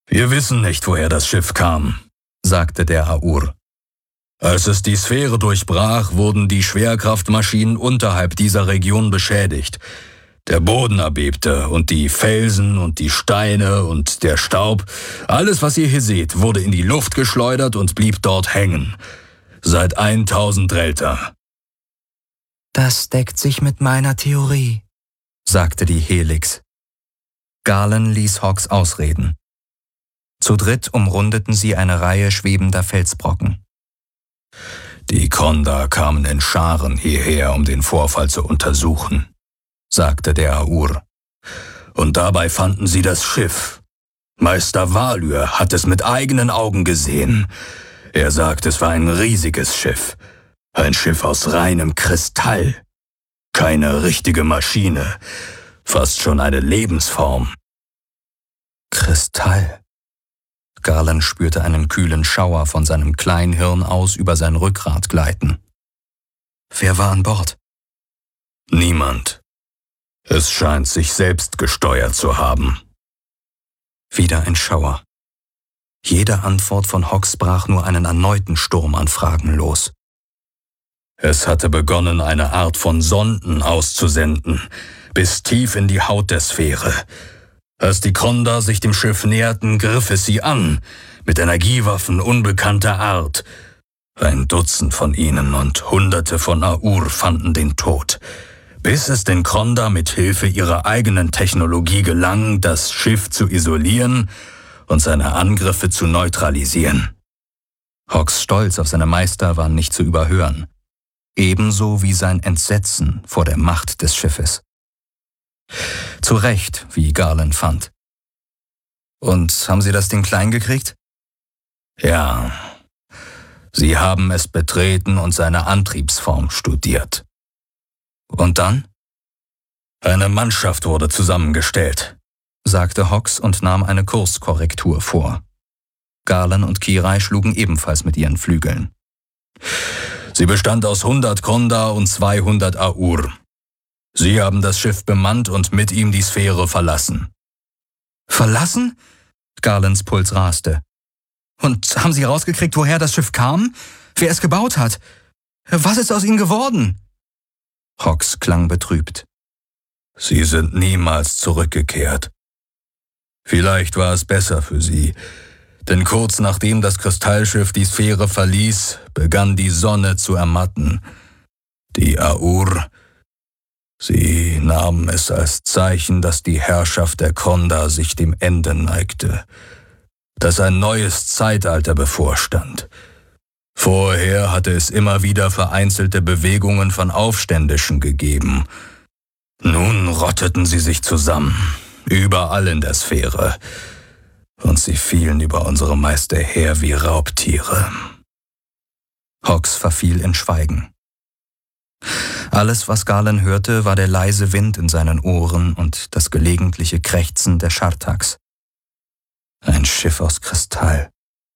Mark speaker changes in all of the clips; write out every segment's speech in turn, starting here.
Speaker 1: Wir wissen nicht, woher das Schiff kam, sagte der Aur. Als es die Sphäre durchbrach, wurden die Schwerkraftmaschinen unterhalb dieser Region beschädigt. Der Boden erbebte und die Felsen und die Steine und der Staub, alles, was ihr hier seht, wurde in die Luft geschleudert und blieb dort hängen. Seit 1000 Drelta.
Speaker 2: Das deckt sich mit meiner Theorie, sagte die Helix. Galen ließ Hawks ausreden. Zu dritt umrundeten sie eine Reihe schwebender Felsbrocken.
Speaker 1: Die Konda kamen in Scharen hierher, um den Vorfall zu untersuchen, sagte der Aur. Und dabei fanden sie das Schiff. Meister Valur hat es mit eigenen Augen gesehen. Er sagt, es war ein riesiges Schiff. Ein Schiff aus reinem Kristall. Keine richtige Maschine. Fast schon eine Lebensform.
Speaker 2: Kristall. Galen spürte einen kühlen Schauer von seinem Kleinhirn aus über sein Rückgrat gleiten. Wer war an Bord?
Speaker 1: Niemand. Es scheint, sich selbst gesteuert zu haben.
Speaker 2: Wieder ein Schauer. Jede Antwort von Hawks brach nur einen erneuten Sturm an Fragen los.
Speaker 1: Es hatte begonnen, eine Art von Sonden auszusenden, bis tief in die Haut der Sphäre. Als die Konda sich dem Schiff näherten, griff es sie an, mit Energiewaffen unbekannter Art. 1 Dutzend von ihnen und Hunderte von Aur fanden den Tod, bis es den Konda mit Hilfe ihrer eigenen Technologie gelang, das Schiff zu isolieren und seine Angriffe zu neutralisieren.
Speaker 2: Hawks Stolz auf seine Meister war nicht zu überhören, ebenso wie sein Entsetzen vor der Macht des Schiffes. Zu Recht, wie Galen fand. Und haben Sie das Ding klein gekriegt?
Speaker 1: Ja, sie haben es betreten und seine Antriebsform studiert.
Speaker 2: Und dann?
Speaker 1: Eine Mannschaft wurde zusammengestellt,
Speaker 2: sagte Hawks und nahm eine Kurskorrektur vor. Galen und Kirai schlugen ebenfalls mit ihren Flügeln.
Speaker 1: Sie bestand aus 100 Konda und 200 Aur. Sie haben das Schiff bemannt und mit ihm die Sphäre verlassen.
Speaker 2: Verlassen? Galens Puls raste. Und haben Sie rausgekriegt, woher das Schiff kam? Wer es gebaut hat? Was ist aus ihnen geworden? Hawks klang betrübt.
Speaker 1: Sie sind niemals zurückgekehrt. Vielleicht war es besser für sie, denn kurz nachdem das Kristallschiff die Sphäre verließ, begann die Sonne zu ermatten. Die Aur, sie nahmen es als Zeichen, dass die Herrschaft der Konda sich dem Ende neigte, dass ein neues Zeitalter bevorstand. Vorher hatte es immer wieder vereinzelte Bewegungen von Aufständischen gegeben. Nun rotteten sie sich zusammen, überall in der Sphäre, und sie fielen über unsere Meister her wie Raubtiere.
Speaker 2: Hawks verfiel in Schweigen. Alles, was Galen hörte, war der leise Wind in seinen Ohren und das gelegentliche Krächzen der Schartaks. Ein Schiff aus Kristall.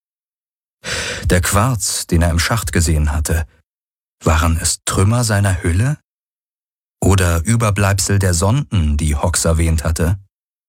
Speaker 2: Der Quarz, den er im Schacht gesehen hatte, waren es Trümmer seiner Hülle? Oder Überbleibsel der Sonden, die Hawks erwähnt hatte?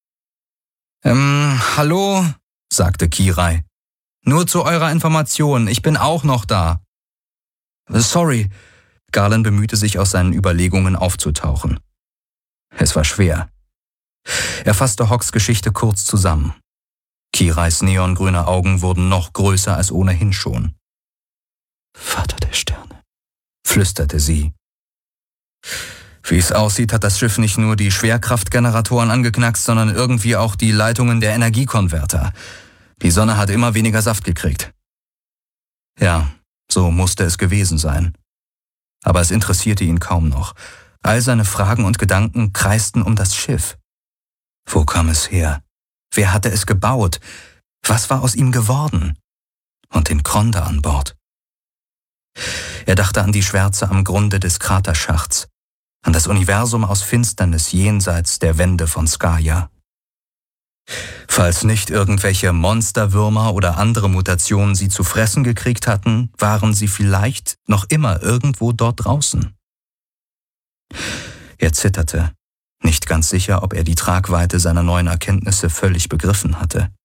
Speaker 2: Hallo, sagte Kirai. Nur zu eurer Information, ich bin auch noch da. Sorry, Galen bemühte sich aus seinen Überlegungen aufzutauchen. Es war schwer. Er fasste Hawks Geschichte kurz zusammen. Kirais neongrüne Augen wurden noch größer als ohnehin schon. Vater der Sterne, flüsterte sie. Wie es aussieht, hat das Schiff nicht nur die Schwerkraftgeneratoren angeknackst, sondern irgendwie auch die Leitungen der Energiekonverter. Die Sonne hat immer weniger Saft gekriegt. Ja, so musste es gewesen sein. Aber es interessierte ihn kaum noch. All seine Fragen und Gedanken kreisten um das Schiff. Wo kam es her? Wer hatte es gebaut? Was war aus ihm geworden? Und den Konda an Bord. Er dachte an die Schwärze am Grunde des Kraterschachts, an das Universum aus Finsternis jenseits der Wände von Skaya. Falls nicht irgendwelche Monsterwürmer oder andere Mutationen sie zu fressen gekriegt hatten, waren sie vielleicht noch immer irgendwo dort draußen. Er zitterte, nicht ganz sicher, ob er die Tragweite seiner neuen Erkenntnisse völlig begriffen hatte.